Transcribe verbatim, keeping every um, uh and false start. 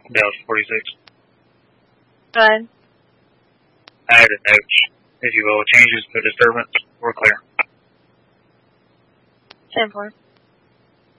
Dallas forty-six. Go ahead. Added notes, if you will, changes to disturbance. We're clear. ten four.